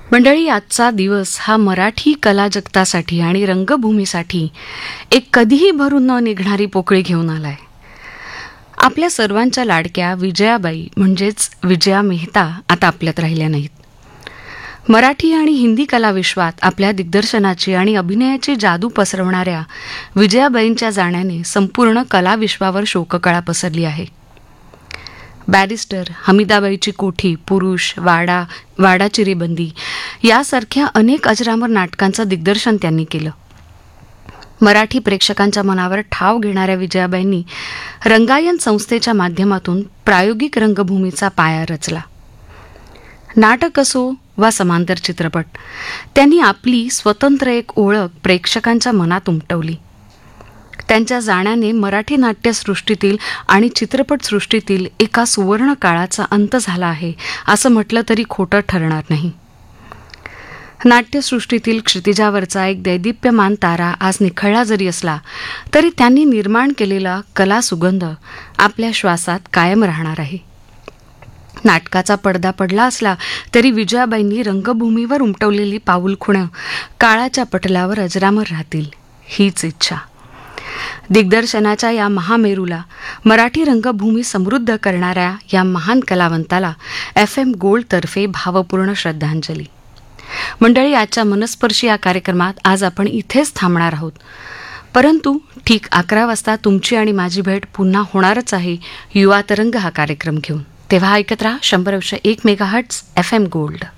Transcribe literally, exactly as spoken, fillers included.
मंडळी, आजचा दिवस हा मराठी कला जगतासाठी आणि रंगभूमीसाठी एक कधीही भरून न निघणारी पोकळी घेऊन आलाय. आपल्या सर्वांच्या लाडक्या विजयाबाई म्हणजेच विजया मेहता आता आपल्यात राहिल्या नाहीत. मराठी आणि हिंदी कलाविश्वात आपल्या दिग्दर्शनाची आणि अभिनयाची जादू पसरवणाऱ्या विजयाबाईंच्या जाण्याने संपूर्ण कलाविश्वावर शोककळा पसरली आहे. बॅरिस्टर, हमीदाबाईची कोठी, पुरुष, वाडा, वाडाची रेबंदी यासारख्या अनेक अजरामर नाटकांचं दिग्दर्शन त्यांनी केलं. मराठी प्रेक्षकांच्या मनावर ठाव घेणाऱ्या विजयाबाईंनी रंगायन संस्थेच्या माध्यमातून प्रायोगिक रंगभूमीचा पाया रचला. नाटक असो वा समांतर चित्रपट, त्यांनी आपली स्वतंत्र एक ओळख प्रेक्षकांच्या मनात उमटवली. त्यांच्या जाण्याने मराठी नाट्यसृष्टीतील आणि चित्रपटसृष्टीतील एका सुवर्ण काळाचा अंत झाला आहे असं म्हटलं तरी खोटं ठरणार नाही. नाट्यसृष्टीतील क्षितिजावरचा एक दैदिप्यमान तारा आज निखळला जरी असला तरी त्यांनी निर्माण केलेला कला सुगंध आपल्या श्वासात कायम राहणार आहे. नाटकाचा पडदा पडला असला तरी विजयाबाईंनी रंगभूमीवर उमटवलेली पाऊलखुणं काळाच्या पटलावर अजरामर राहतील, हीच इच्छा. दिग्दर्शनाच्या या महामेरूला, मराठी रंगभूमी समृद्ध करणाऱ्या या महान कलावंताला एफ एम गोल्ड तर्फे भावपूर्ण श्रद्धांजली. मंडळी, आजच्या मनस्पर्शी या कार्यक्रमात आज आपण इथेच थांबणार आहोत, परंतु ठीक अकरा वाजता तुमची आणि माझी भेट पुन्हा होणारच आहे युवा तरंग हा कार्यक्रम घेऊन. तेव्हा ऐकत राहा शंभर अंश एक मेगाहर्ट्झ एफ एम गोल्ड.